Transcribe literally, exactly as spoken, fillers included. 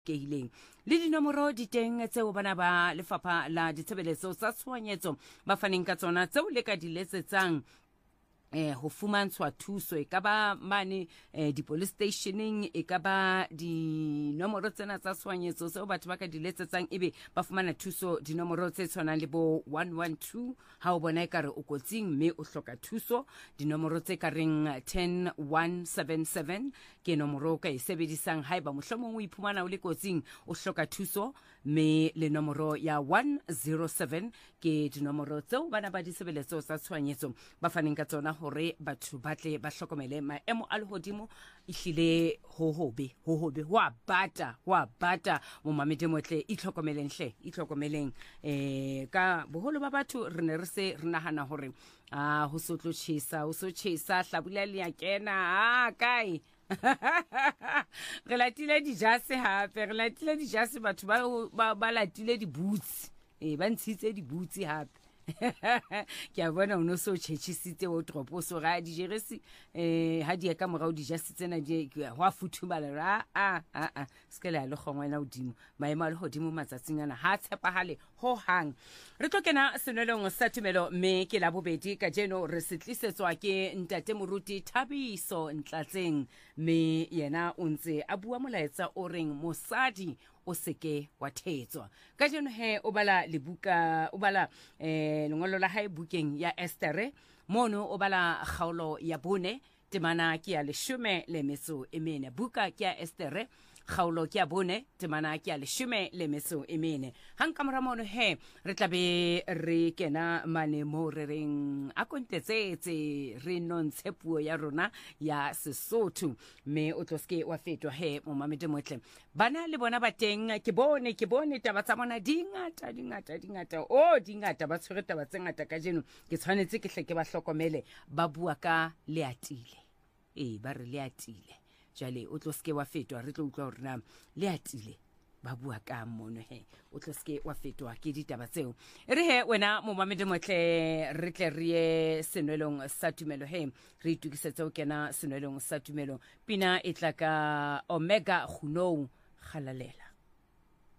keileng le dinomoro di teng tseo bana ba lefapha la ditshebeletso tsa tshohanyetso ba faneng ka tsona tseo le ka di letsetsang eh ho fumantshwa thuso e ka ba mane eh, di police stationing e ka ba di nomoro tsena tsa tshohanyetso tseo batho ba ka di letsetsang ebe ba fumana thuso dinomoro tse tshwanang le bo one one two ha o bona ekare o kotsing mme o hloka thuso dinomoro tse ka reng ten one seven seven ke nomoro ka e sebedisang haeba mohlomong o iphumana o le kotsing o hloka thuso mme le nomoro ya one zero seven ke dinomoro tseo bana ba ditshebeletso tsa tshohanyetso ba faneng ka tsona hore batho ba tle ba hlokomele maemo a lehodimo ehlile ho hobe ho hobe ho a bata ho a bata mo mamete motle itlhokomeleng hle itlhokomeleng eh ka boholo ba batho re ne re se re nahana hore ah ho sotlo tshisa ho so tshisa hlabula le ya kena ah kai re latile dijase hape re latile dijase batho ba ba latile diboots eh ba ntshitse diboots hape ke a bona o no so tshetshisitse o tropo so ga di jeresi eh ha di ka morao di jase tsena di ho a futhumala ra a a a skela le gongwe na odimo maemo a le godimo matsatsing ana ha tshepahale ho hang re tlokena senelong sa tumelo me ke la bobedi ka jeno re setlisetswa ke ntate moruti Thabiso Ntlatseng me yena o ntse a bua molaetsa o reng mosadi o seke wa thetswa ka jeno he o bala lebuka o bala eh lengolo la hae bukeng ya Estere mono o bala kgaolo ya bone temana ke ya leshome le metso e mene buka ke ya Estere kgaolo ke ya bone temana ke ya leshome le metso e mene hanka mora mono he re tlabe re kena mane mo re reng a kontetsetse re nontshe puo ya rona ya Sesotho me o tloske wa fetwa he mo mamete motle bana le bona ba teng ke bone ke bone taba tsa bona dingata dingata dingata o dingata ba tshwere taba tse ngata ka jeno ke tshwanetse ke hle ke ba hlokomele ba bua ka leatile eh ba re leatile jale o tloske wa fetwa re tlo utlwa hore na leatile ba bua ka mono he o tloske wa fetwa ke ditaba tseo re he wena mo mamede motle re tle re ye senwelong sa tumelo he re itukisetse o kena senwelong sa tumelo pina e tla ka Omega Khunou Khalalela.